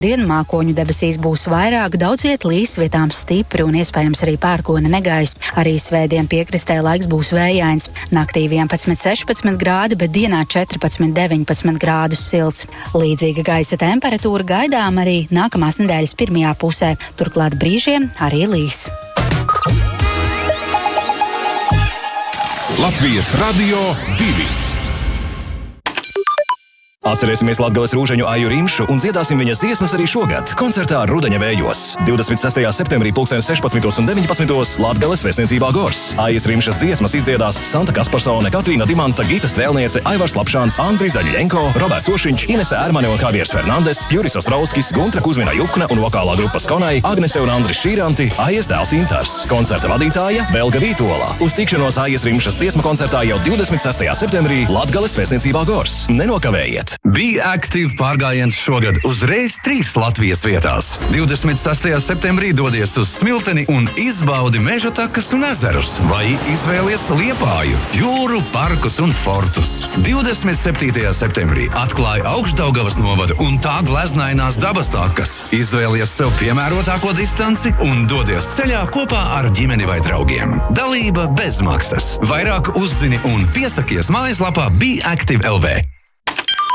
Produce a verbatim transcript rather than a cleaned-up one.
Dienu mākoņu debesīs būs vairāk, daudz viet līs, vietām stipri un iespējams arī pērkona negaiss. Arī svētdien piekrastē laiks būs vējains. Naktī vienpadsmit sešpadsmit grādi, bet dienā četrpadsmit deviņpadsmit grādus silts. Līdzīga gaisa temperatūra gaidām arī nākamās nedēļas pirmajā pusē. Turklāt brīžiem arī līs. Latvijas Radio divi. Atcerēsimies Latgales rūžeņu Aju Rimšu un dziedāsim viņas dziesmas arī šogad koncertā Rudeņa vējos. divdesmit sestajā septembrī pulkstens sešpadsmitos un deviņpadsmitos Latgales vēstniecībā Gors. Aijas Rimšas dziesmas izdziedās Santa Kasparsone, Katrīna Dimanta, Gita Strēlniece, Aivars Lapšāns, Andris Daļļenko, Roberts Ošiņš, Inese Ērmane un Javiers Fernandes, Juris Ostrovskis, Guntra Kuzmina Jukna un vokālā grupa Skonai, Agnese un Andris Šīranti, Aijas dēls Intars. Koncerta vadītāja Velga Vītola. Uz tikšanos Aijas Rimšas dziesmu koncertā jau divdesmit sestajā septembrī Latgales vēstniecībā Gors. Nenokavējiet! Be Active pārgājiens šogad uzreiz trīs Latvijas vietās. divdesmit sestajā septembrī dodies uz Smilteni un izbaudi meža takas un ezerus, vai izvēlies Liepāju, jūru, parkus un fortus. divdesmit septītajā septembrī atklāja Augšdaugavas novadu un tā gleznainās dabas takas. Izvēlies sev piemērotāko distanci un dodies ceļā kopā ar ģimeni vai draugiem. Dalība bez maksas. Vairāk uzzini un piesakies mājaslapā Be Active L V.